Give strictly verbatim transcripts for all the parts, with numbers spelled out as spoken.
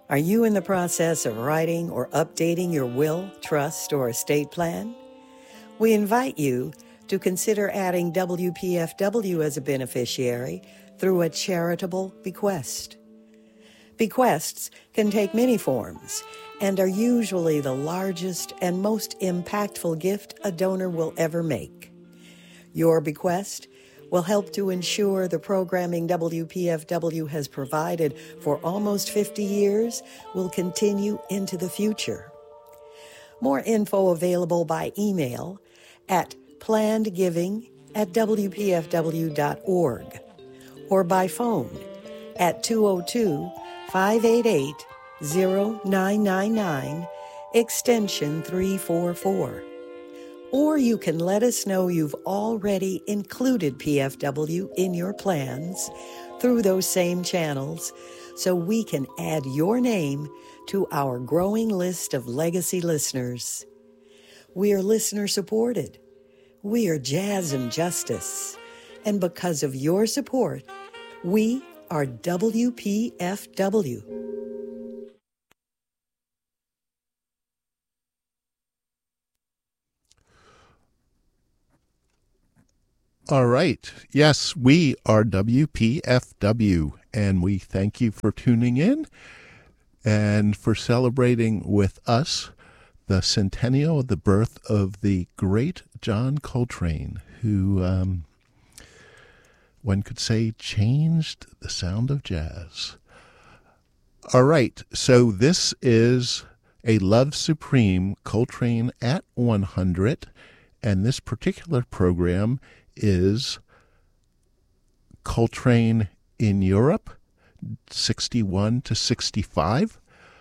Are you in the process of writing or updating your will, trust, or estate plan? We invite you to consider adding W P F W as a beneficiary through a charitable bequest. Bequests can take many forms and are usually the largest and most impactful gift a donor will ever make. Your bequest will help to ensure the programming W P F W has provided for almost fifty years will continue into the future. More info available by email at plannedgiving at w p f w dot org or by phone at two oh two, five eight eight, oh nine nine nine, extension three four four. Or you can let us know you've already included P F W in your plans through those same channels so we can add your name to our growing list of legacy listeners. We are listener supported. We are Jazz and Justice. And because of your support, we are W P F W. All right. Yes, we are W P F W, and we thank you for tuning in and for celebrating with us the centennial of the birth of the great John Coltrane, who um, one could say changed the sound of jazz. All right. So this is a Love Supreme Coltrane at one hundred, and this particular program is Coltrane in Europe, sixty-one to sixty-five.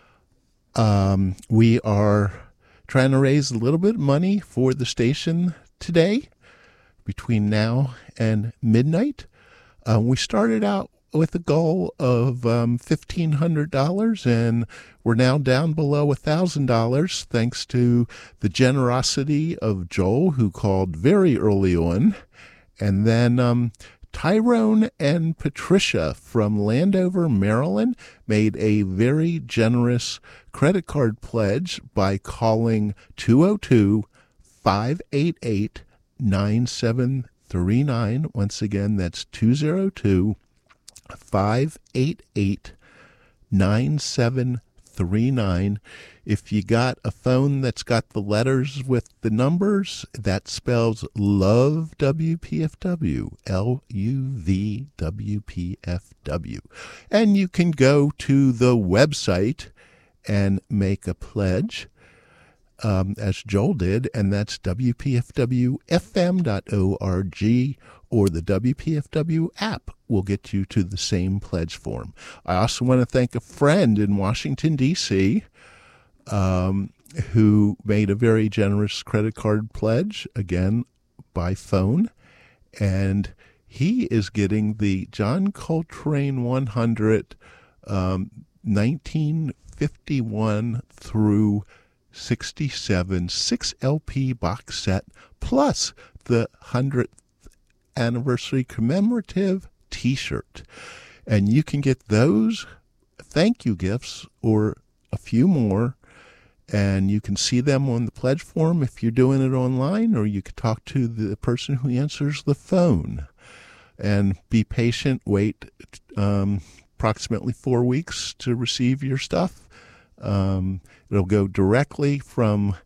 Um, we are trying to raise a little bit of money for the station today between now and midnight. Uh, we started out with a goal of um, fifteen hundred dollars, and we're now down below one thousand dollars thanks to the generosity of Joel, who called very early on. And then um, Tyrone and Patricia from Landover, Maryland, made a very generous credit card pledge by calling two oh two, five eight eight, nine seven three nine. Once again, that's two oh two, five eight eight, nine seven three nine. If you got a phone that's got the letters with the numbers, that spells Love W P F W, L U V W P F W. And you can go to the website and make a pledge, um, as Joel did, and that's w p f w f m dot org, or the W P F W app will get you to the same pledge form. I also want to thank a friend in Washington, D C, um, who made a very generous credit card pledge, again, by phone. And he is getting the John Coltrane one hundred, um, nineteen fifty-one through sixty-seven, six L P box set, plus the one hundredth anniversary commemorative t-shirt. And you can get those thank you gifts or a few more, and you can see them on the pledge form if you're doing it online, or you could talk to the person who answers the phone. And be patient, wait um, approximately four weeks to receive your stuff. Um, it'll go directly from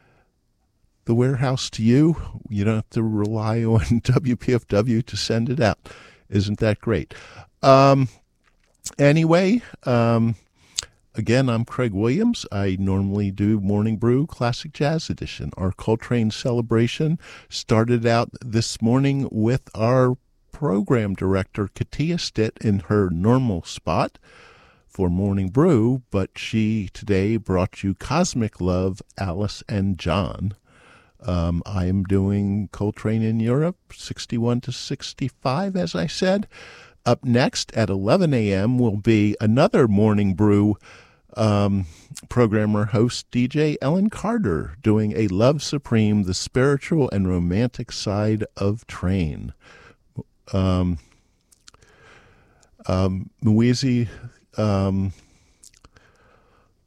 the warehouse to you. You don't have to rely on W P F W to send it out. Isn't that great? Um, anyway, um, again, I'm Craig Williams. I normally do Morning Brew Classic Jazz Edition. Our Coltrane celebration started out this morning with our program director, Katia Stitt, in her normal spot for Morning Brew, but she today brought you Cosmic Love, Alice and John. Um, I am doing Coltrane in Europe, sixty-one to sixty-five, as I said. Up next at eleven a.m. will be another Morning Brew um, programmer, host, D J Ellen Carter, doing a Love Supreme, the spiritual and romantic side of Train. Um, um, Mwizi, um,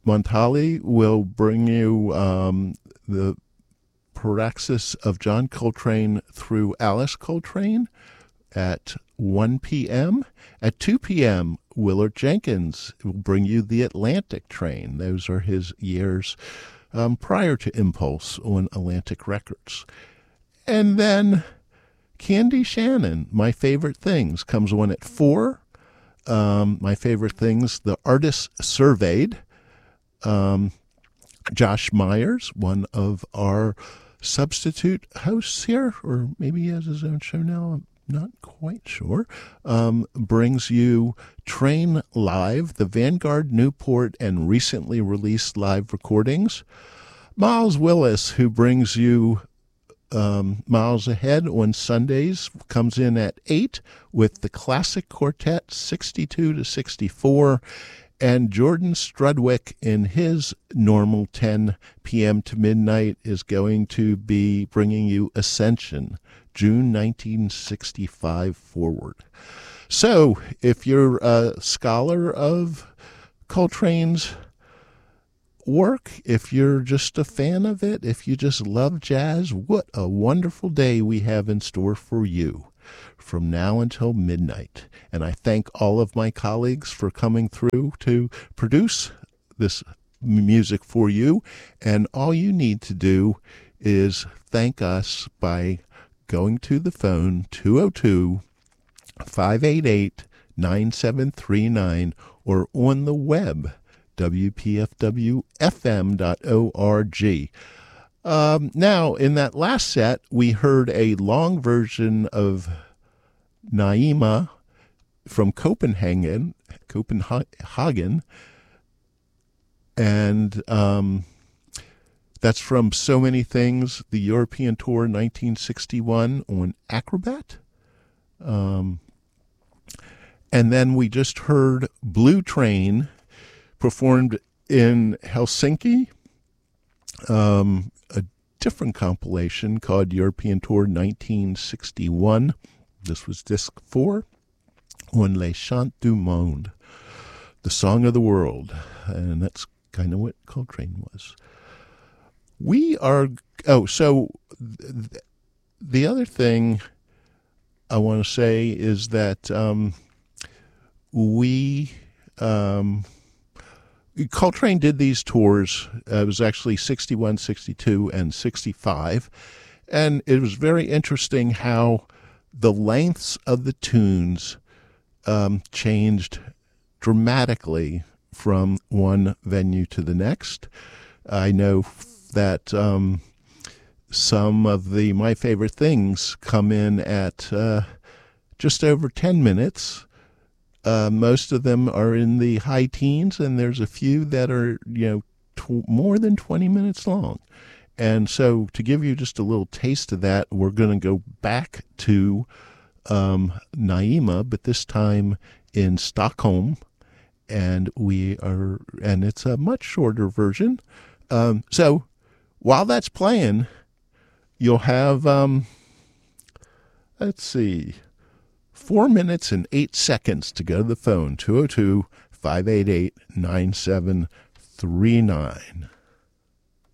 Montali will bring you um, the Praxis of John Coltrane through Alice Coltrane at one p.m. At two p.m., Willard Jenkins will bring you the Atlantic Train. Those are his years um, prior to Impulse on Atlantic Records. And then Candy Shannon, My Favorite Things, comes on at four. Um, my Favorite Things, The Artists Surveyed. Um, Josh Myers, one of our substitute hosts here, or maybe he has his own show now, I'm not quite sure, um, brings you Train Live, the Vanguard, Newport, and recently released live recordings. Miles Willis, who brings you um, Miles Ahead on Sundays, comes in at eight with the Classic Quartet sixty-two to sixty-four, and Jordan Strudwick in his normal ten p.m. to midnight is going to be bringing you Ascension, June nineteen sixty-five forward. So if you're a scholar of Coltrane's work, if you're just a fan of it, if you just love jazz, what a wonderful day we have in store for you from now until midnight. And I thank all of my colleagues for coming through to produce this music for you. And all you need to do is thank us by going to the phone two oh two, five eight eight, nine seven three nine or on the web, w p f w f m dot org. Um, now, in that last set, we heard a long version of Naima from Copenhagen, Copenhagen, and um, that's from So Many Things, the European Tour nineteen sixty-one on Acrobat. Um, and then we just heard Blue Train performed in Helsinki, um, a different compilation called European Tour nineteen sixty-one. This was disc four on Les Chants du Monde, the Song of the World, and that's kind of what Coltrane was. We are, oh, so th- the other thing I want to say is that um, we, um, Coltrane did these tours. Uh, it was actually sixty-one, sixty-two, and sixty-five. And it was very interesting how the lengths of the tunes um, changed dramatically from one venue to the next. I know that um, some of the My Favorite Things come in at uh, just over ten minutes. Uh, most of them are in the high teens, and there's a few that are, you know, tw- more than twenty minutes long. And so to give you just a little taste of that, we're going to go back to um, Naima, but this time in Stockholm. And we are, and it's a much shorter version. Um, so while that's playing, you'll have, um, let's see, four minutes and eight seconds to go to the phone, two oh two, five eight eight, nine seven three nine.